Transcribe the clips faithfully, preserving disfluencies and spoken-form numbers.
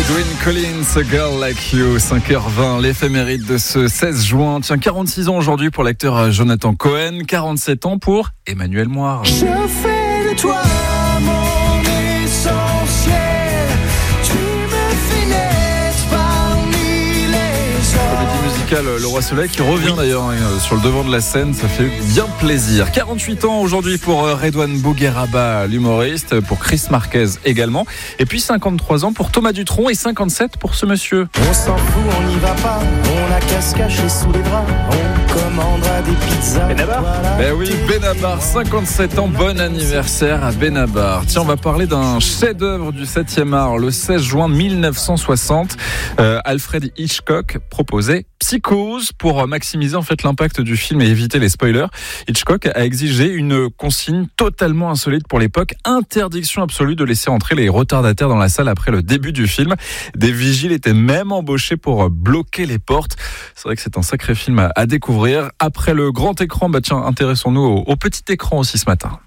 Edwin Collins, A Girl Like You, cinq heures vingt, l'éphéméride de ce seize juin. Tiens, quarante-six ans aujourd'hui pour l'acteur Jonathan Cohen, quarante-sept ans pour Emmanuel Moir. Je fais de toi mon essentiel, tu me fais naître parmi les hommes. Comédie musicale Le Roi Soleil qui revient d'ailleurs hein, sur le devant de la scène, ça fait bien plaisir. quarante-huit ans aujourd'hui pour Redouane Bougueraba, l'humoriste, pour Chris Marquez également. Et puis cinquante-trois ans pour Thomas Dutronc et cinquante-sept pour ce monsieur. On s'en fout, on n'y va pas, on a qu'à se cacher sous les bras, on commandera des pizzas. Benabar Ben oui, Benabar, cinquante-sept ans, bon anniversaire à Benabar. Tiens, on va parler d'un chef-d'œuvre du septième art. Le seize juin mille neuf cent soixante, euh, Alfred Hitchcock proposait Psychose pour maximiser en fait l'impact du film et éviter les spoilers. Hitchcock a exigé une consigne totalement insolite pour l'époque, interdiction absolue de laisser entrer les retardataires dans la salle après le début du film. Des vigiles étaient même embauchés pour bloquer les portes. C'est vrai que c'est un sacré film à, à découvrir. Après le grand écran, bah tiens, intéressons-nous au, au petit écran aussi ce matin.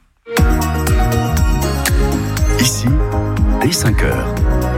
Ici, dès cinq heures.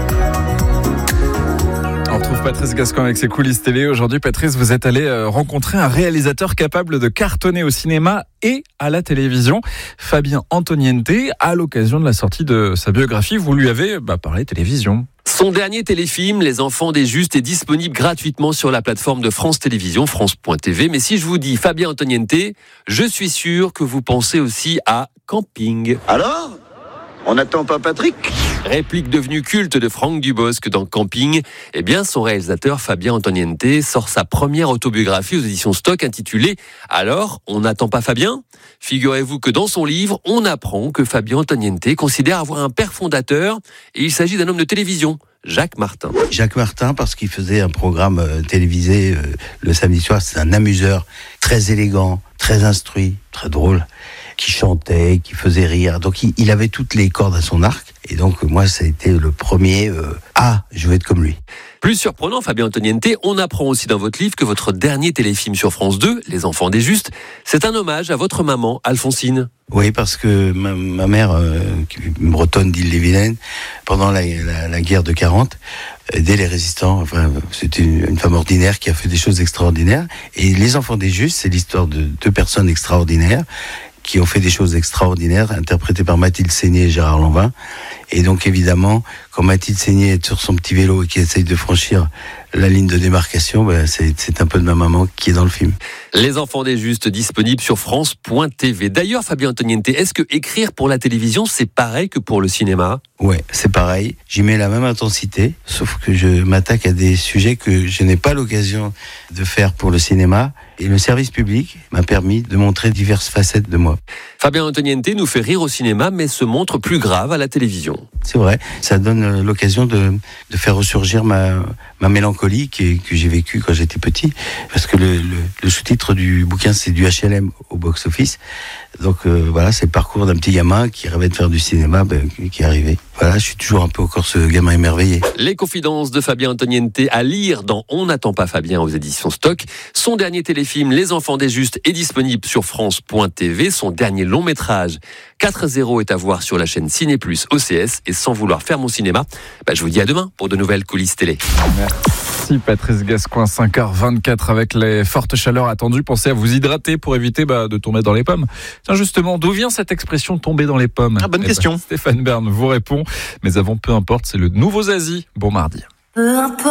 On retrouve Patrice Gascoigne avec ses coulisses télé. Aujourd'hui, Patrice, vous êtes allé rencontrer un réalisateur capable de cartonner au cinéma et à la télévision, Fabien Antoniente, à l'occasion de la sortie de sa biographie. Vous lui avez bah, parlé télévision. Son dernier téléfilm, Les Enfants des Justes, est disponible gratuitement sur la plateforme de France Télévisions, France point T V. Mais si je vous dis Fabien Antoniente, je suis sûr que vous pensez aussi à Camping. Alors ? On n'attend pas Patrick ? Réplique devenue culte de Franck Dubosc dans Camping, eh bien son réalisateur Fabien Antoniente sort sa première autobiographie aux éditions Stock intitulée « Alors, on n'attend pas Fabien ?» Figurez-vous que dans son livre, on apprend que Fabien Antoniente considère avoir un père fondateur et il s'agit d'un homme de télévision, Jacques Martin. Jacques Martin, parce qu'il faisait un programme euh, télévisé euh, le samedi soir, c'est un amuseur très élégant, très instruit, très drôle, qui chantait, qui faisait rire. Donc il, il avait toutes les cordes à son arc. Et donc moi, ça a été le premier euh, « Ah, je veux être comme lui ». Plus surprenant, Fabien Antoniente, on apprend aussi dans votre livre que votre dernier téléfilm sur France deux, Les Enfants des Justes, c'est un hommage à votre maman, Alphonsine. Oui, parce que ma, ma mère, euh, bretonne d'Ille-et-Vilaine, pendant la, la, la guerre de quarante, aidait les résistants. Enfin, c'était une, une femme ordinaire qui a fait des choses extraordinaires. Et Les Enfants des Justes, c'est l'histoire de deux personnes extraordinaires qui ont fait des choses extraordinaires, interprétées par Mathilde Seigné et Gérard Lanvin. Et donc, évidemment, quand Mathilde Seigné est sur son petit vélo et qui essaye de franchir la ligne de démarcation, ben c'est, c'est un peu de ma maman qui est dans le film. Les Enfants des Justes, disponibles sur France point T V. D'ailleurs, Fabien Antoniente, est-ce que écrire pour la télévision, c'est pareil que pour le cinéma ? Ouais, c'est pareil. J'y mets la même intensité, sauf que je m'attaque à des sujets que je n'ai pas l'occasion de faire pour le cinéma. Et le service public m'a permis de montrer diverses facettes de moi. Fabien Antoniente nous fait rire au cinéma, mais se montre plus grave à la télévision. C'est vrai, ça donne l'occasion de, de faire ressurgir ma, ma mélancolie qui, que j'ai vécue quand j'étais petit. Parce que le, le, le sous-titre du bouquin, c'est du H L M au box-office. Donc euh, voilà, c'est le parcours d'un petit gamin qui rêvait de faire du cinéma, ben, qui est arrivé. Voilà, je suis toujours un peu encore ce gamin émerveillé. Les confidences de Fabien Antoniente à lire dans On n'attend pas Fabien aux éditions Stock. Son dernier téléfilm, Les Enfants des Justes, est disponible sur France point T V. Son dernier long métrage, quatre zéro, est à voir sur la chaîne Ciné Plus O C S. Et sans vouloir faire mon cinéma, bah, je vous dis à demain pour de nouvelles coulisses télé. Merci Patrice Gascoigne, cinq heures vingt-quatre avec les fortes chaleurs attendues. Pensez à vous hydrater pour éviter bah, de tomber dans les pommes. Tiens justement, d'où vient cette expression tomber dans les pommes ? Ah, bonne eh question. Ben, Stéphane Bern vous répond. Mais avant, peu importe, c'est le nouveau Zazie. Bon mardi. Peu importe.